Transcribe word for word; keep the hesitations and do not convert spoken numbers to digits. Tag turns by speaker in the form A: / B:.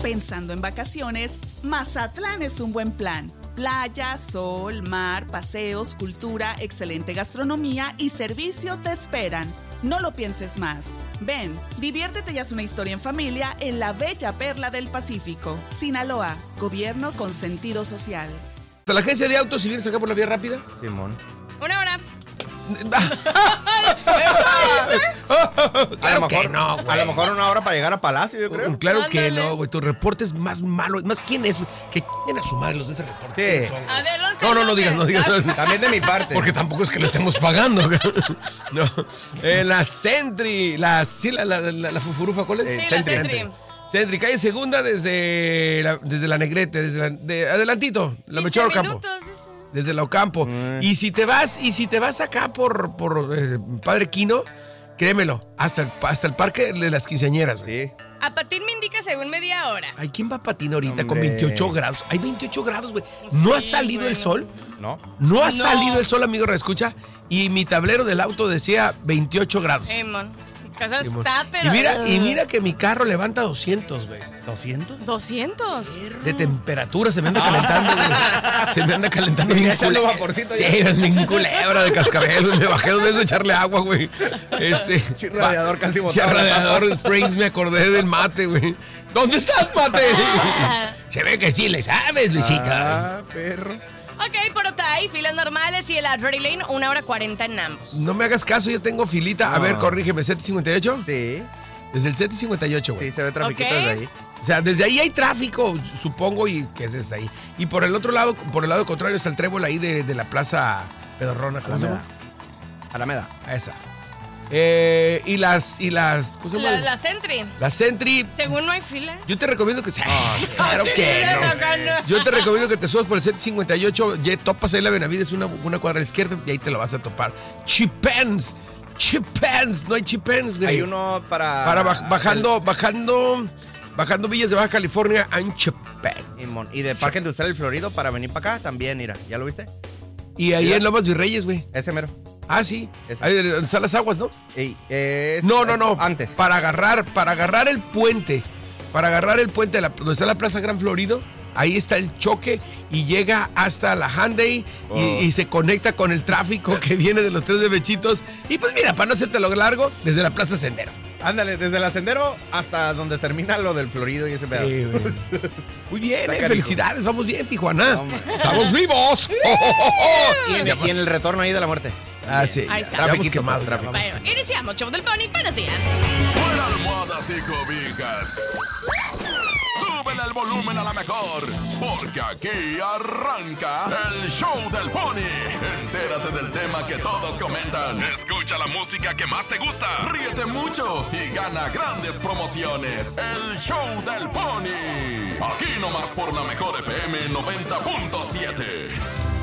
A: Pensando en vacaciones, Mazatlán es un buen plan. Playa, sol, mar, paseos, cultura, excelente gastronomía y servicio te esperan. No lo pienses más. Ven, diviértete y haz una historia en familia en la bella perla del Pacífico. Sinaloa, gobierno con sentido social.
B: ¿La agencia de autos si vienes acá por la vía rápida?
C: Simón.
D: Una hora.
B: Claro
C: a lo mejor,
B: que no, güey.
C: A lo mejor una hora para llegar a Palacio, yo creo.
B: Claro que
D: Ándale.
B: no, güey. Tu reporte es más malo. Más, ¿quién es? Que quieren a su madre los de ese reporte.
C: Sí.
D: Adelante.
B: No, no, no digas, no digas.
C: También de mi parte.
B: Porque tampoco es que lo estemos pagando. No. Eh, la Sentry, la, sí, la, la, la, la fufurufa, ¿cuál es?
C: Eh,
D: Sí, la Sentry.
B: Sentry, calle segunda desde la, desde la Negrete, desde la, de, adelantito, la Mechoro Campo. Desde la Ocampo.
C: Mm.
B: Y si te vas, y si te vas acá por, por eh, Padre Quino, créemelo, hasta el, hasta el parque de las quinceañeras, güey.
C: Sí.
D: A patín me indica según media hora.
B: Ay, ¿quién va a patinar ahorita
C: Hombre.
B: con veintiocho grados? Hay veintiocho grados, güey. ¿No ha
D: Sí,
B: salido el
D: bueno.
B: sol?
C: ¿No?
B: No ha
D: No.
B: salido el sol, amigo, reescucha. Y mi tablero del auto decía veintiocho grados.
D: Eh, mon. Mi casa
B: Simón.
D: está, pero...
B: Y mira, y mira que mi carro levanta doscientos, güey.
C: ¿doscientos?
D: ¿doscientos?
B: De temperatura, se me anda calentando, güey. Se me anda calentando
C: Venía
B: bien
C: echando
B: cule-
C: vaporcito
B: Sí,
C: ya.
B: es bien culebra de cascabel. Me bajé dos veces a echarle agua, güey. Este.
C: Chi radiador casi
B: Che,
C: botado.
B: radiador Springs, me acordé del mate, güey. ¿Dónde estás, mate? Se ve que sí le sabes, Luisita.
C: Ah, perro.
D: Ok, por Otay, filas normales y el Adrenaline Lane, una hora cuarenta en ambos.
B: No me hagas caso, yo tengo filita. A
C: No.
B: ver, corrígeme, ¿siete cincuenta y ocho?
C: Sí,
B: Desde el siete cincuenta y ocho, güey.
C: sí, se ve trafiquito
D: Ok.
C: desde ahí.
B: O sea, desde ahí hay tráfico, supongo, y que es desde ahí. Y por el otro lado, por el lado contrario, está el trébol ahí de, de la plaza Pedorrona, ¿cómo se llama?
C: Alameda.
B: Esa. Eh, y las, y las, ¿cómo se llama?
D: La, la Sentry.
B: La Sentry.
D: Según no hay fila.
B: Yo te recomiendo que...
C: Ah, sí.
B: Claro
D: Sí,
B: que
D: ya
B: no.
D: no gana.
B: Yo te recomiendo que te subas por el siete cincuenta y ocho, ya topas ahí la Benavides, una, una cuadra a la izquierda, y ahí te lo vas a topar. Chipens. Chipens. No hay Chipens, güey.
C: Hay uno para...
B: Para baj- bajando, bajando, bajando Villas de Baja California a un Chipens.
C: Y, mon- y de Parque Industrial El Florido para venir para acá también, mira. ¿Ya lo viste?
B: Y ahí
C: Mira.
B: en Lomas Virreyes, güey.
C: Ese mero.
B: Ah, sí.
C: Ese.
B: Ahí donde están las aguas, ¿no?
C: Ey, es-
B: No, no, no.
C: Antes.
B: Para agarrar, para agarrar el puente, para agarrar el puente de la, donde está la Plaza Gran Florido, ahí está el choque y llega hasta la Hyundai y,
C: Oh.
B: y se conecta con el tráfico que viene de los tres bebechitos. Y pues mira, para no hacerte lo largo, desde la Plaza Sendero.
C: Ándale, desde el Ascendero hasta donde termina lo del Florido y ese pedazo.
B: Sí, güey. Muy bien,
C: Está
B: eh,
C: canijo.
B: felicidades, vamos bien, Tijuana.
C: No, hombre.
B: Estamos vivos.
C: y, en, y en el retorno ahí de la muerte.
B: Ah, sí.
D: Ahí está.
B: Ya vamos
C: Trafiquito,
B: quemados,
C: tráfico.
B: ya vamos.
D: Bueno, iniciamos. Show del Pony. Buenos días.
E: Fuera almohadas y cobijas. Súbele el volumen a la mejor, porque aquí arranca el Show del Pony. Entérate del tema que todos comentan. Escucha la música que más te gusta. Ríete mucho y gana grandes promociones. El Show del Pony. Aquí nomás por la mejor F M noventa punto siete.